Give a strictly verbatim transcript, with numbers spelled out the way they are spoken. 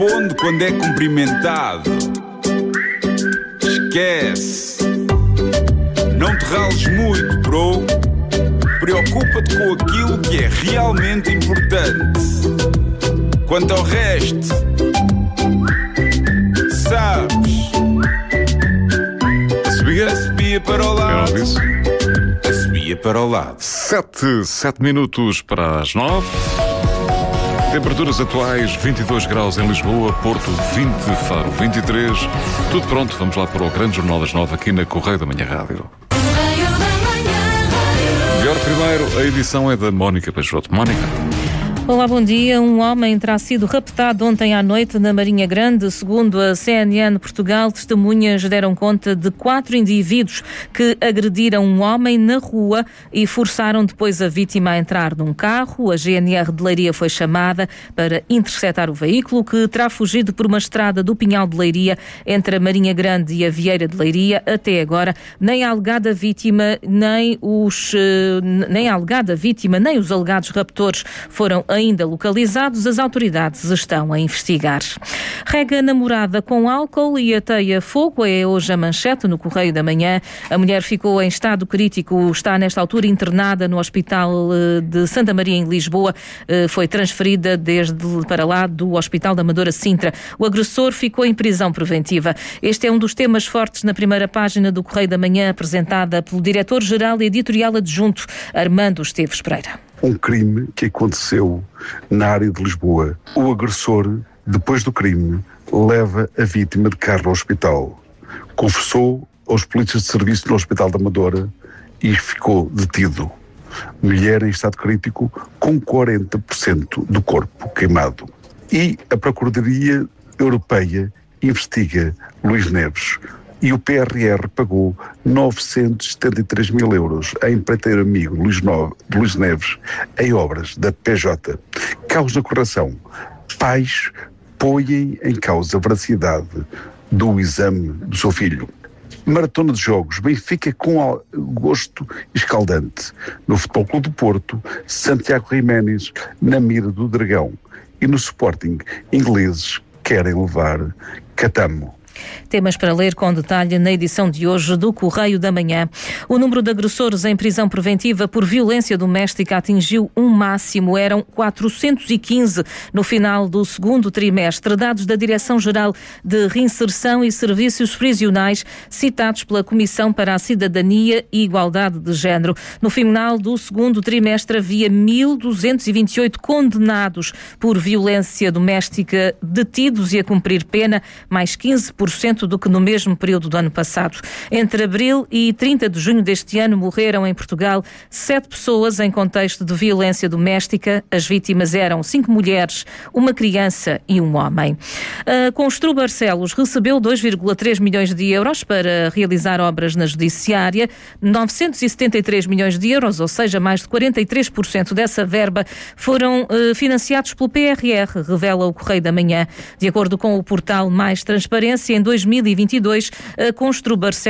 responde quando é cumprimentado. Esquece. Não te rales muito, bro. Preocupa-te com aquilo que é realmente importante. Quanto ao resto, sabes, Subia? a subia para o lado, a subia para o lado. Sete, sete minutos para as nove. Temperaturas atuais: vinte e dois graus em Lisboa, Porto vinte, Faro vinte e três. Tudo pronto, vamos lá para o Grande Jornal das Nove aqui na Correio da Manhã Rádio. Melhor primeiro, a edição é da Mónica Peixoto. Mónica. Olá, bom dia. Um homem terá sido raptado ontem à noite na Marinha Grande. Segundo a C N N Portugal, testemunhas deram conta de quatro indivíduos que agrediram um homem na rua e forçaram depois a vítima a entrar num carro. A G N R de Leiria foi chamada para interceptar o veículo, que terá fugido por uma estrada do Pinhal de Leiria entre a Marinha Grande e a Vieira de Leiria. Até agora, nem a alegada vítima, nem os, nem a alegada vítima, nem os alegados raptores foram ainda localizados. As autoridades estão a investigar. Rega namorada com álcool e ateia fogo é hoje a manchete no Correio da Manhã. A mulher ficou em estado crítico, está nesta altura internada no Hospital de Santa Maria em Lisboa. Foi transferida desde para lá do Hospital da Amadora Sintra. O agressor ficou em prisão preventiva. Este é um dos temas fortes na primeira página do Correio da Manhã, apresentada pelo diretor-geral e editorial adjunto Armando Esteves Pereira. Um crime que aconteceu na área de Lisboa. O agressor, depois do crime, leva a vítima de carro ao hospital. Confessou aos polícias de serviço no Hospital da Amadora e ficou detido. Mulher em estado crítico com quarenta por cento do corpo queimado. E a Procuradoria Europeia investiga Luís Neves. E o P R R pagou novecentos e setenta e três mil euros a empreiteiro amigo Luís, no... Luís Neves em obras da P J. Caos na correção. Pais põem em causa a veracidade do exame do seu filho. Maratona de jogos. Benfica com gosto escaldante. No Futebol Clube do Porto, Santiago Jiménez na mira do Dragão. E no Sporting, ingleses querem levar Catamo. Temas para ler com detalhe na edição de hoje do Correio da Manhã. O número de agressores em prisão preventiva por violência doméstica atingiu um máximo. Eram quatrocentos e quinze no final do segundo trimestre. Dados da Direção-Geral de Reinserção e Serviços Prisionais, citados pela Comissão para a Cidadania e Igualdade de Género. No final do segundo trimestre havia mil duzentos e vinte e oito condenados por violência doméstica detidos e a cumprir pena, mais quinze por cento do que no mesmo período do ano passado. Entre abril e trinta de junho deste ano morreram em Portugal sete pessoas em contexto de violência doméstica. As vítimas eram cinco mulheres, uma criança e um homem. A Constru Barcelos recebeu dois vírgula três milhões de euros para realizar obras na Judiciária. novecentos e setenta e três milhões de euros, ou seja, mais de quarenta e três por cento dessa verba, foram uh, financiados pelo P R R, revela o Correio da Manhã. De acordo com o portal Mais Transparência, em dois mil e vinte e dois, a Constru Barcelos